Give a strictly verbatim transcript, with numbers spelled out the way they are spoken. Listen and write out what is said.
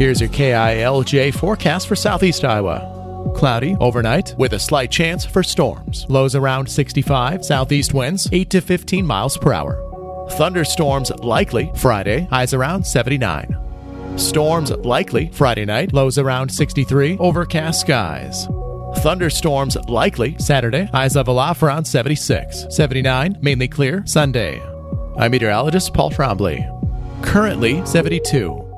Here's your K I L J forecast for southeast Iowa. Cloudy overnight with a slight chance for storms. Lows around sixty-five, southeast winds eight to fifteen miles per hour. Thunderstorms likely Friday, highs around seventy-nine. Storms likely Friday night, lows around sixty-three, overcast skies. Thunderstorms likely Saturday, highs level off around seventy-six. seventy-nine, mainly clear Sunday. I'm meteorologist Paul Trombley. Currently seventy-two.